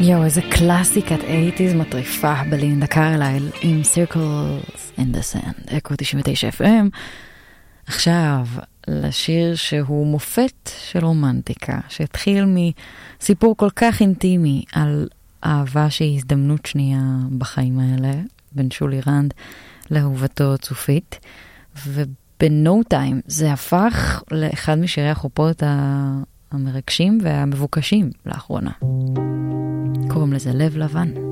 יו, איזה קלאסיקת 80s מטריפה בלינדה קרלייל עם Circles in the Sand, אקו 99 FM. עכשיו, לשיר שהוא מופת של רומנטיקה, שהתחיל מסיפור כל כך אינטימי על אהבה שהיא הזדמנות שנייה בחיים האלה, בין שולי רנד לאהובתו צופית, ובנו טיים זה הפך לאחד משירי החופות המרגשים והמבוקשים לאחרונה. קוראים לזה לב לבן.